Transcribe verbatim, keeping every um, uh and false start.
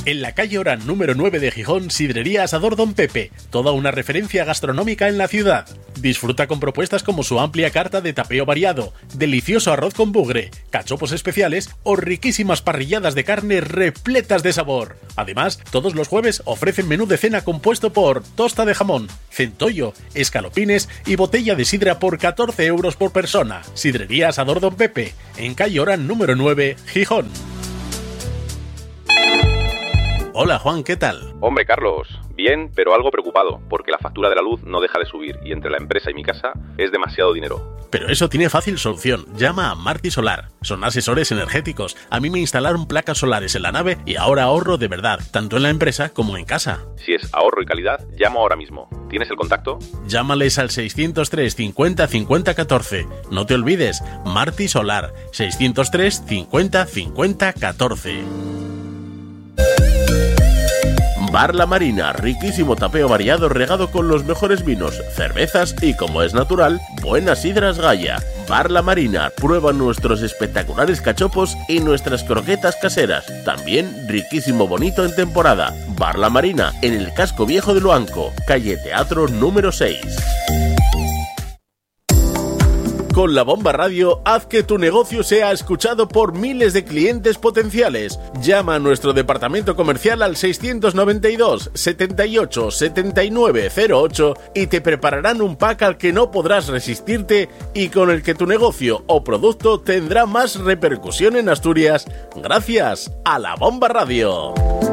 En la calle Orán número nueve de Gijón, Sidrería Asador Don Pepe, toda una referencia gastronómica en la ciudad. Disfruta con propuestas como su amplia carta de tapeo variado, delicioso arroz con bugre, cachopos especiales o riquísimas parrilladas de carne repletas de sabor. Además, todos los jueves ofrecen menú de cena compuesto por tosta de jamón, centollo, escalopines y botella de sidra por catorce euros por persona. Sidrería Asador Don Pepe, en calle Orán número nueve, Gijón. Hola Juan, ¿qué tal? Hombre Carlos, bien, pero algo preocupado, porque la factura de la luz no deja de subir y entre la empresa y mi casa es demasiado dinero. Pero eso tiene fácil solución. Llama a Marti Solar. Son asesores energéticos. A mí me instalaron placas solares en la nave y ahora ahorro de verdad, tanto en la empresa como en casa. Si es ahorro y calidad, llamo ahora mismo. ¿Tienes el contacto? Llámales al seiscientos tres cincuenta cincuenta catorce. No te olvides, Marti Solar, seiscientos tres cincuenta cincuenta catorce. Bar La Marina, riquísimo tapeo variado regado con los mejores vinos, cervezas y, como es natural, buenas sidras Gaya. Bar La Marina, prueba nuestros espectaculares cachopos y nuestras croquetas caseras. También riquísimo bonito en temporada. Bar La Marina, en el casco viejo de Luanco, calle Teatro número seis. Con La Bomba Radio, haz que tu negocio sea escuchado por miles de clientes potenciales. Llama a nuestro departamento comercial al seiscientos noventa y dos, setenta y ocho, setenta y nueve cero ocho y te prepararán un pack al que no podrás resistirte y con el que tu negocio o producto tendrá más repercusión en Asturias gracias a La Bomba Radio.